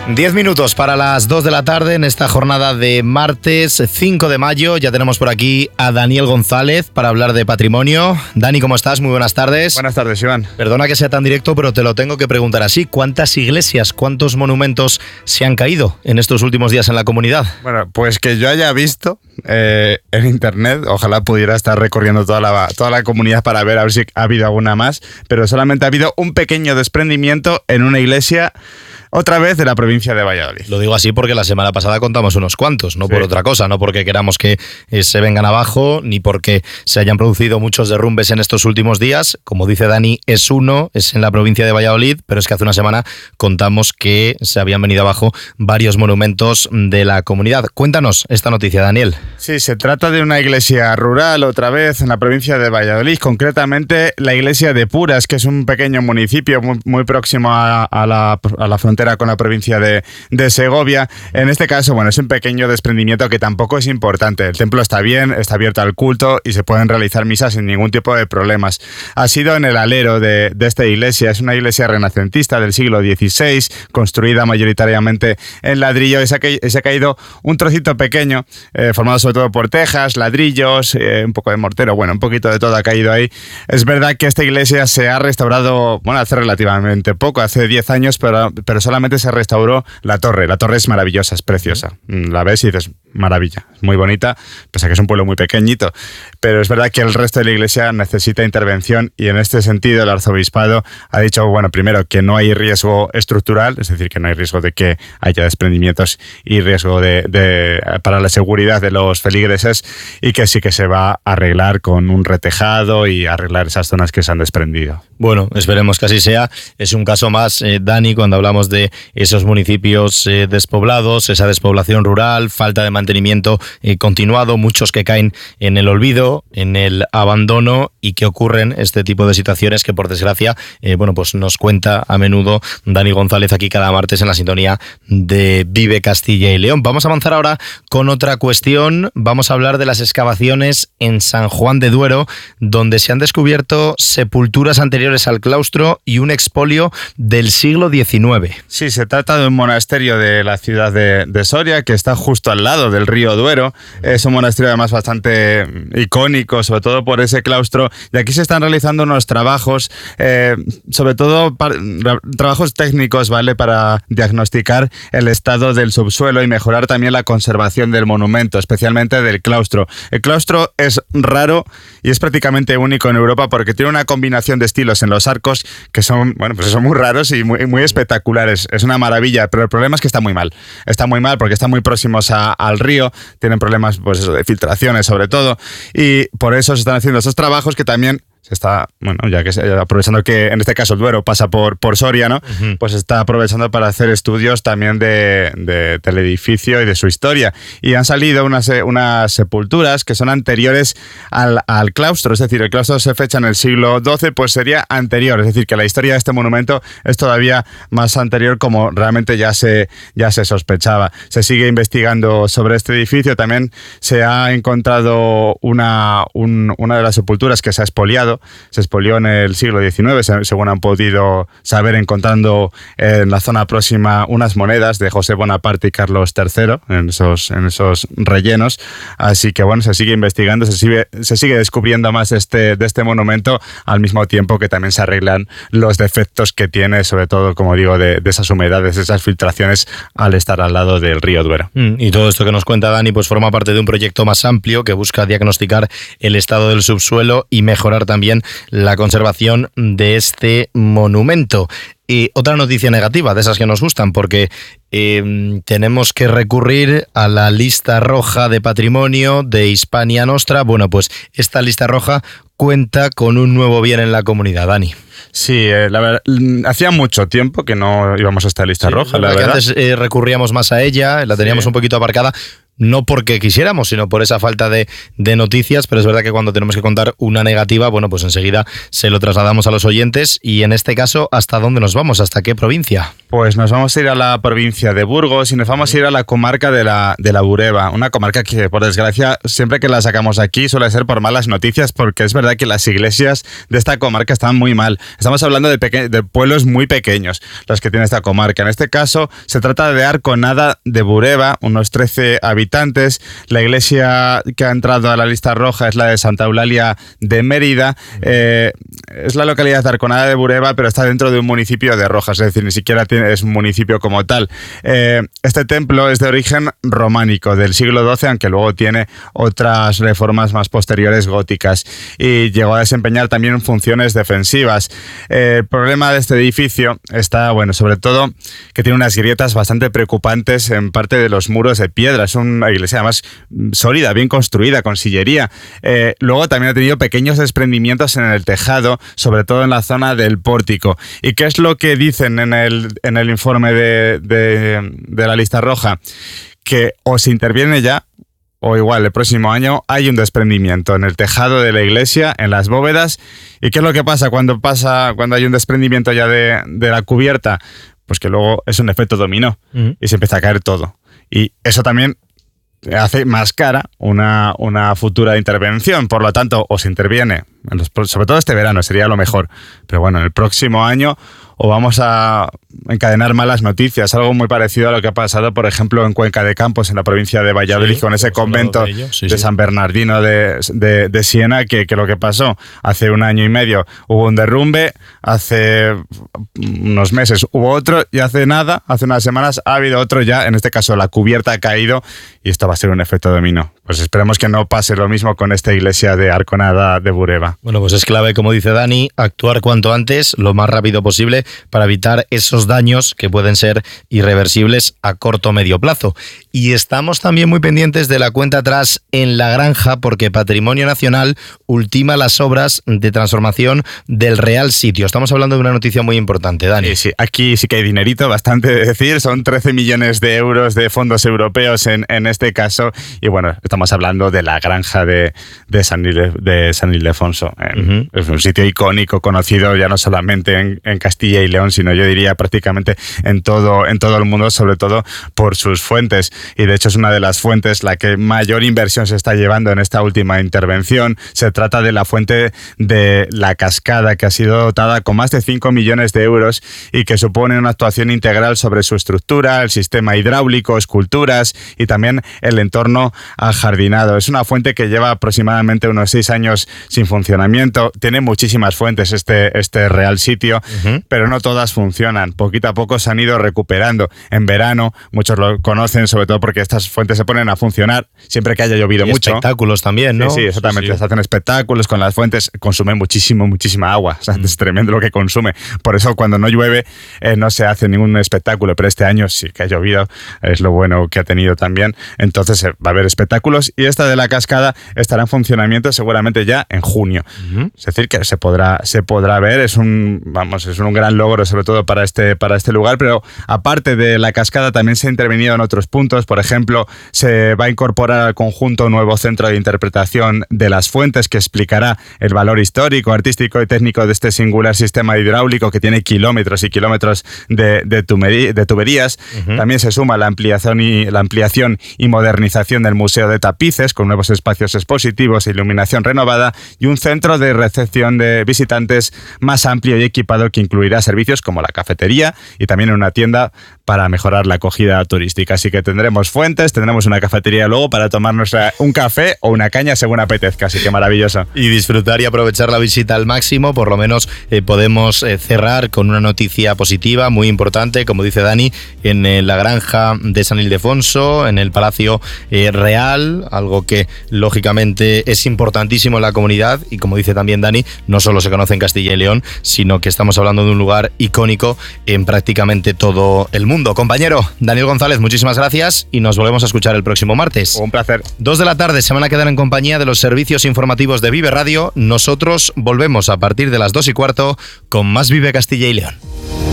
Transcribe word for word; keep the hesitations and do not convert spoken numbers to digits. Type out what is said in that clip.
Diez minutos para las dos de la tarde en esta jornada de martes cinco de mayo. Ya tenemos por aquí a Daniel González para hablar de patrimonio. Dani, ¿cómo estás? Muy buenas tardes. Buenas tardes, Iván. Perdona que sea tan directo, pero te lo tengo que preguntar así. ¿Cuántas iglesias, cuántos monumentos se han caído en estos últimos días en la comunidad? Bueno, pues que yo haya visto eh, en internet, ojalá pudiera estar recorriendo toda la, toda la comunidad para ver a ver si ha habido alguna más, pero solamente ha habido un pequeño desprendimiento en una iglesia, otra vez de la provincia de Valladolid. Lo digo así porque la semana pasada contamos unos cuantos, no sí. por otra cosa, no porque queramos que eh, se vengan abajo, ni porque se hayan producido muchos derrumbes en estos últimos días. Como dice Dani, es uno, es en la provincia de Valladolid, pero es que hace una semana contamos que se habían venido abajo varios monumentos de la comunidad. Cuéntanos esta noticia, Daniel. Sí, se trata de una iglesia rural, otra vez, en la provincia de Valladolid, concretamente la iglesia de Puras, que es un pequeño municipio muy, muy próximo a, a, la, a la frontera con la provincia de, de Segovia. En este caso, bueno, es un pequeño desprendimiento que tampoco es importante. El templo está bien, está abierto al culto y se pueden realizar misas sin ningún tipo de problemas. Ha sido en el alero de, de esta iglesia. Es una iglesia renacentista del siglo dieciséis, construida mayoritariamente en ladrillo, y se ha, se ha caído un trocito pequeño, eh, formado sobre todo por tejas, ladrillos, eh, un poco de mortero, bueno, un poquito de todo ha caído ahí. Es verdad que esta iglesia se ha restaurado, bueno, hace relativamente poco, hace diez años, pero, pero solamente se restauró la torre. La torre es maravillosa, es preciosa. La ves y dices, maravilla, muy bonita, pese a que es un pueblo muy pequeñito. Pero es verdad que el resto de la iglesia necesita intervención y en este sentido el arzobispado ha dicho, bueno, primero que no hay riesgo estructural, es decir, que no hay riesgo de que haya desprendimientos y riesgo de, de, para la seguridad de los feligreses, y que sí que se va a arreglar con un retejado y arreglar esas zonas que se han desprendido. Bueno, esperemos que así sea. Es un caso más, eh, Dani, cuando hablamos de esos municipios eh, despoblados, esa despoblación rural, falta de mantenimiento eh, continuado, muchos que caen en el olvido, en el abandono, y que ocurren este tipo de situaciones que, por desgracia, eh, bueno, pues nos cuenta a menudo Dani González aquí cada martes en la sintonía de Vive Castilla y León. Vamos a avanzar ahora con otra cuestión. Vamos a hablar de las excavaciones en San Juan de Duero, donde se han descubierto sepulturas anteriores al claustro y un expolio del siglo diecinueve. Sí, se trata de un monasterio de la ciudad de, de Soria, que está justo al lado del río Duero. Es un monasterio además bastante icónico, sobre todo por ese claustro, y aquí se están realizando unos trabajos, eh, sobre todo para, trabajos técnicos, ¿vale?, para diagnosticar el estado del subsuelo y mejorar también la conservación del monumento, especialmente del claustro. El claustro es raro y es prácticamente único en Europa porque tiene una combinación de estilos en los arcos que son, bueno, pues son muy raros y muy, muy espectaculares. Es una maravilla, pero el problema es que está muy mal. Está muy mal porque están muy próximos a, al río, tienen problemas, pues eso, de filtraciones sobre todo, y por eso se están haciendo esos trabajos que también se está, bueno, ya que aprovechando que en este caso el Duero pasa por, por Soria, ¿no? Uh-huh. Pues se está aprovechando para hacer estudios también de, de, del edificio y de su historia. Y han salido unas, unas sepulturas que son anteriores al, al claustro, es decir, el claustro se fecha en el siglo doce, pues sería anterior, es decir, que la historia de este monumento es todavía más anterior, como realmente ya se, ya se sospechaba. Se sigue investigando sobre este edificio, también se ha encontrado una, un, una de las sepulturas que se ha expoliado. Se expolió en el siglo diecinueve, según han podido saber, encontrando en la zona próxima unas monedas de José Bonaparte y Carlos tercero en esos, en esos rellenos. Así que bueno, se sigue investigando, se sigue, se sigue descubriendo más este, de este monumento, al mismo tiempo que también se arreglan los defectos que tiene, sobre todo, como digo, de, de esas humedades, de esas filtraciones al estar al lado del río Duero. Mm, y todo esto que nos cuenta Dani pues forma parte de un proyecto más amplio que busca diagnosticar el estado del subsuelo y mejorar también la conservación de este monumento. Y otra noticia negativa, de esas que nos gustan, porque eh, tenemos que recurrir a la lista roja de patrimonio de Hispania Nostra. Bueno, pues esta lista roja cuenta con un nuevo bien en la comunidad, Dani. Sí, eh, la verdad, hacía mucho tiempo que no íbamos a esta lista sí, roja, la verdad. Que antes eh, recurríamos más a ella, la teníamos sí. un poquito aparcada. No porque quisiéramos, sino por esa falta de, de noticias, pero es verdad que cuando tenemos que contar una negativa, bueno, pues enseguida se lo trasladamos a los oyentes. Y en este caso, ¿hasta dónde nos vamos? ¿Hasta qué provincia? Pues nos vamos a ir a la provincia de Burgos y nos vamos a ir a la comarca de la, de la Bureba, una comarca que, por desgracia, siempre que la sacamos aquí suele ser por malas noticias, porque es verdad que las iglesias de esta comarca están muy mal. Estamos hablando de, peque- de pueblos muy pequeños, los que tiene esta comarca. En este caso, se trata de Arconada de Bureba, unos trece habitantes. La iglesia que ha entrado a la lista roja es la de Santa Eulalia de Mérida. Eh, es la localidad de Arconada de Bureba, pero está dentro de un municipio de Rojas, es decir, ni siquiera tiene es un municipio como tal. Eh, este templo es de origen románico, del siglo doce, aunque luego tiene otras reformas más posteriores góticas, y llegó a desempeñar también funciones defensivas. Eh, el problema de este edificio está, bueno, sobre todo que tiene unas grietas bastante preocupantes en parte de los muros de piedra. Es una iglesia además sólida, bien construida, con sillería. Eh, luego también ha tenido pequeños desprendimientos en el tejado, sobre todo en la zona del pórtico. ¿Y qué es lo que dicen en el en el informe de, de, de la lista roja? Que o se interviene ya, o igual el próximo año hay un desprendimiento en el tejado de la iglesia, en las bóvedas. ¿Y qué es lo que pasa cuando pasa cuando hay un desprendimiento ya de, de la cubierta? Pues que luego es un efecto dominó uh-huh. y se empieza a caer todo. Y eso también hace más cara una, una futura intervención. Por lo tanto, o se interviene, en los, sobre todo este verano, sería lo mejor. Pero bueno, en el próximo año o vamos a encadenar malas noticias, algo muy parecido a lo que ha pasado, por ejemplo, en Cuenca de Campos, en la provincia de Valladolid, sí, con ese convento de, sí, de sí. San Bernardino de, de, de Siena, que, que lo que pasó hace un año y medio hubo un derrumbe, hace unos meses hubo otro, y hace nada, hace unas semanas ha habido otro ya, en este caso la cubierta ha caído, y esto va a ser un efecto dominó. Pues esperemos que no pase lo mismo con esta iglesia de Arconada de Bureba. Bueno, pues es clave, como dice Dani, actuar cuanto antes, lo más rápido posible, para evitar esos daños que pueden ser irreversibles a corto o medio plazo. Y estamos también muy pendientes de la cuenta atrás en La Granja, porque Patrimonio Nacional ultima las obras de transformación del Real Sitio. Estamos hablando de una noticia muy importante, Dani. Sí, sí, aquí sí que hay dinerito, bastante de decir, son trece millones de euros de fondos europeos en, en este caso, y bueno, estamos hablando de La Granja de, de, San, Ile, de San Ildefonso. Uh-huh. Es un sitio icónico, conocido ya no solamente en, en Castilla y León, sino yo diría prácticamente en todo, en todo el mundo, sobre todo por sus fuentes. Y de hecho es una de las fuentes la que mayor inversión se está llevando en esta última intervención. Se trata de la fuente de La Cascada, que ha sido dotada con más de cinco millones de euros y que supone una actuación integral sobre su estructura, el sistema hidráulico, esculturas y también el entorno ajardinado. Es una fuente que lleva aproximadamente unos seis años sin funcionamiento. Tiene muchísimas fuentes este, este Real Sitio, uh-huh. pero no todas funcionan. Poquito a poco se han ido recuperando. En verano, muchos lo conocen, sobre todo porque estas fuentes se ponen a funcionar siempre que haya llovido y mucho. Espectáculos también, ¿no? Sí, sí, exactamente. Sí, sí. Se hacen espectáculos con las fuentes, consumen muchísimo, muchísima agua. O sea, mm. es tremendo lo que consume. Por eso cuando no llueve eh, no se hace ningún espectáculo, pero este año sí que ha llovido, es lo bueno que ha tenido también. Entonces eh, va a haber espectáculos y esta de La Cascada estará en funcionamiento seguramente ya en junio. Mm-hmm. Es decir, que se podrá, se podrá ver. Es un, vamos, es un gran logro, sobre todo para este, para este lugar, pero aparte de La Cascada también se ha intervenido en otros puntos. Por ejemplo, se va a incorporar al conjunto un nuevo centro de interpretación de las fuentes que explicará el valor histórico, artístico y técnico de este singular sistema hidráulico que tiene kilómetros y kilómetros de, de, tuberí, de tuberías. Uh-huh. También se suma la ampliación, y, la ampliación y modernización del Museo de Tapices con nuevos espacios expositivos e iluminación renovada y un centro de recepción de visitantes más amplio y equipado que incluirá servicios como la cafetería y también una tienda para mejorar la acogida turística. Así que tendremos fuentes, tendremos una cafetería luego para tomarnos un café o una caña según apetezca, así que maravilloso. Y disfrutar y aprovechar la visita al máximo. Por lo menos eh, podemos eh, cerrar con una noticia positiva, muy importante, como dice Dani, en eh, la granja de San Ildefonso, en el Palacio eh, Real, algo que lógicamente es importantísimo en la comunidad y, como dice también Dani, no solo se conoce en Castilla y León, sino que estamos hablando de un lugar icónico en prácticamente todo el mundo. Compañero Daniel González, muchísimas gracias y nos volvemos a escuchar el próximo martes. Un placer. Dos de la tarde se van a quedar en compañía de los servicios informativos de Vive Radio. Nosotros volvemos a partir de las dos y cuarto con más Vive Castilla y León.